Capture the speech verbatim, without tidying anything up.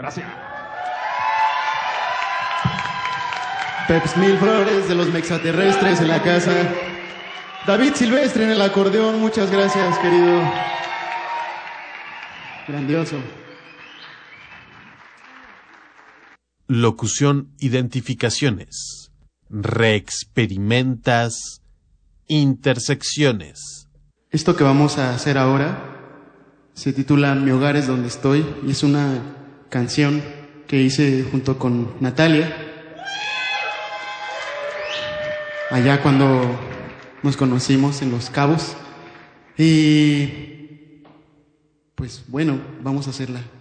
Gracias. Peps Mil Flores de los Mexaterrestres en la casa. David Silvestre en el acordeón, muchas gracias, querido. Grandioso. Locución, identificaciones. Reexperimentas intersecciones. Esto que vamos a hacer ahora se titula Mi hogar es donde estoy y es una canción que hice junto con Natalia. Allá cuando nos conocimos en Los Cabos. Y pues bueno, vamos a hacerla.